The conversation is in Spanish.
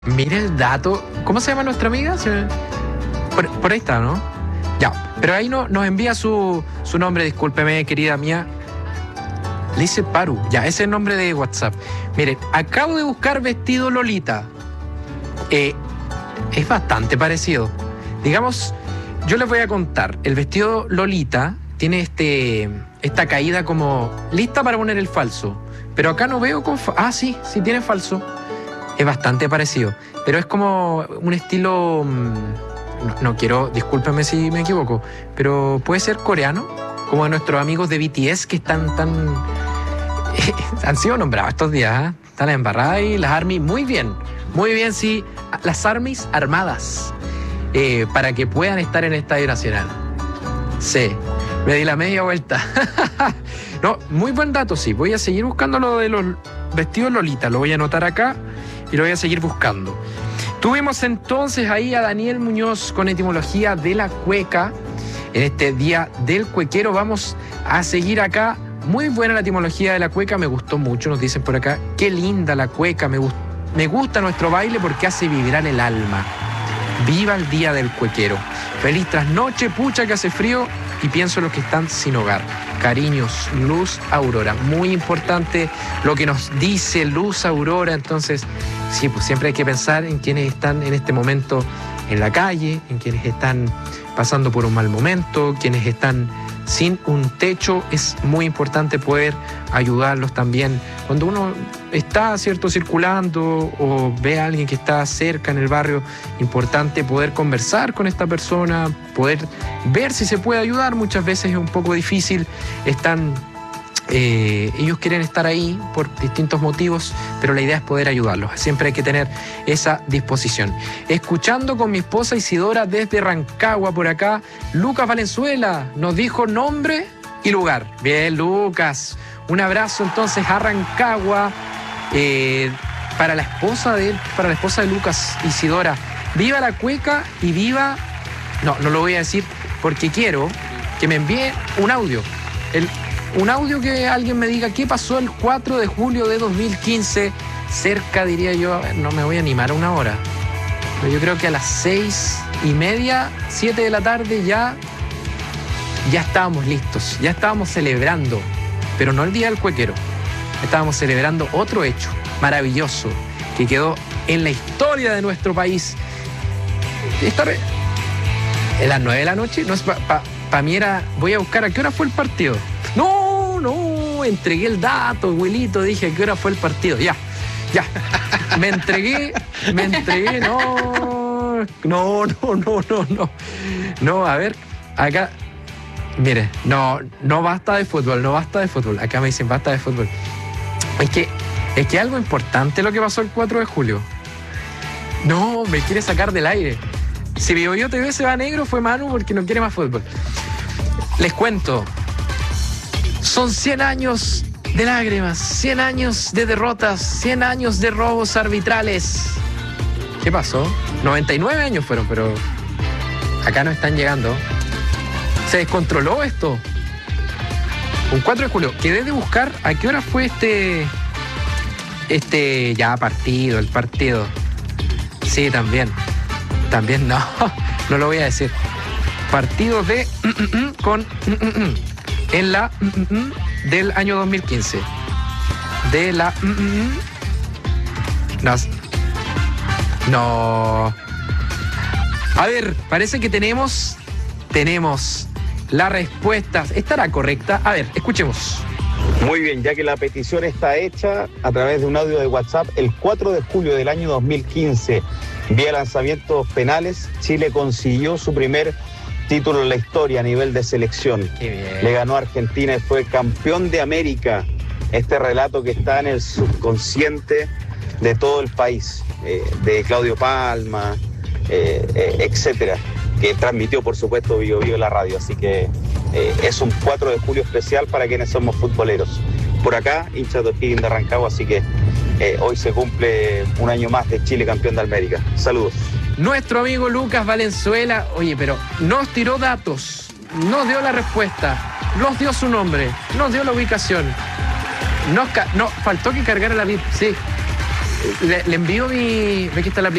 Mira el dato. ¿Cómo se llama nuestra amiga? Por ahí está, ¿no? Ya, pero ahí no, nos envía su nombre, discúlpeme, querida mía. Le dice Paru, ya, ese es el nombre de WhatsApp. Mire, acabo de buscar vestido Lolita. Es bastante parecido. Digamos, yo les voy a contar. El vestido Lolita tiene esta caída como lista para poner el falso. Pero acá no veo con... sí tiene falso. Es bastante parecido. Pero es como un estilo... No quiero... Discúlpeme si me equivoco. Pero puede ser coreano. Como de nuestros amigos de BTS que están tan... han sido nombrados estos días, ¿eh? Están embarradas y las ARMY muy bien. Muy bien, sí. Las ARMYs armadas. Para que puedan estar en el Estadio Nacional. Sí. Me di la media vuelta. No, muy buen dato, sí. Voy a seguir buscando lo de los vestidos Lolita. Lo voy a anotar acá y lo voy a seguir buscando. Tuvimos entonces ahí a Daniel Muñoz con etimología de la cueca. En este día del cuequero vamos a seguir acá. Muy buena la etimología de la cueca, me gustó mucho, nos dicen por acá. Qué linda la cueca, me gusta nuestro baile porque hace vibrar el alma. Viva el día del cuequero. Feliz trasnoche, pucha que hace frío y pienso en los que están sin hogar. Cariños, Luz Aurora. Muy importante lo que nos dice Luz Aurora. Entonces, sí, pues siempre hay que pensar en quienes están en este momento en la calle, en quienes están pasando por un mal momento, quienes están sin un techo. Es muy importante poder ayudarlos también. Cuando uno está, ¿cierto?, circulando o ve a alguien que está cerca en el barrio, importante poder conversar con esta persona, poder ver si se puede ayudar. Muchas veces es un poco difícil, ellos quieren estar ahí por distintos motivos, pero la idea es poder ayudarlos. Siempre hay que tener esa disposición. Escuchando con mi esposa Isidora desde Rancagua por acá, Lucas Valenzuela nos dijo nombre y lugar. Bien, Lucas. Un abrazo entonces a Rancagua. Para la esposa de Lucas, Isidora. Viva la cueca y viva... No lo voy a decir porque quiero que me envíe un audio. Un audio que alguien me diga qué pasó el 4 de julio de 2015, cerca, diría yo, no me voy a animar a una hora, pero yo creo que a las 6:30, 7 de la tarde ya estábamos listos, ya estábamos celebrando, pero no el Día del Cuequero, estábamos celebrando otro hecho maravilloso que quedó en la historia de nuestro país. En las 9 de la noche, no es para mí era, voy a buscar a qué hora fue el partido. No, entregué el dato, abuelito, dije a qué hora fue el partido. Ya. Me entregué, no, a ver, acá, mire, no basta de fútbol, acá me dicen basta de fútbol. Es que algo importante lo que pasó el 4 de julio. No, me quiere sacar del aire. Si Vivo TV se va negro fue Manu porque no quiere más fútbol. Les cuento. Son 100 años de lágrimas, 100 años de derrotas, 100 años de robos arbitrales. ¿Qué pasó? 99 años fueron, pero acá no están llegando. Se descontroló esto. Un 4 de julio. Quedé de buscar a qué hora fue el partido. Sí, también no lo voy a decir. Partido de en la del año 2015. De la no. A ver, parece que tenemos la respuesta. ¿Estará correcta? A ver, escuchemos. Muy bien, ya que la petición está hecha a través de un audio de WhatsApp, el 4 de julio del año 2015, vía lanzamientos penales, Chile consiguió su primer título en la historia a nivel de selección. Qué bien. Le ganó a Argentina y fue campeón de América. Este relato que está en el subconsciente de todo el país, de Claudio Palma, etcétera, que transmitió, por supuesto, Vivo la radio. Así que es un 4 de julio especial para quienes somos futboleros. Por acá, hinchas de O'Higgins de Rancagua, así que hoy se cumple un año más de Chile campeón de América. Saludos. Nuestro amigo Lucas Valenzuela, oye, pero nos tiró datos, nos dio la respuesta, nos dio su nombre, nos dio la ubicación. Faltó que cargara la VIP, sí. Le envío mi... Ve que está la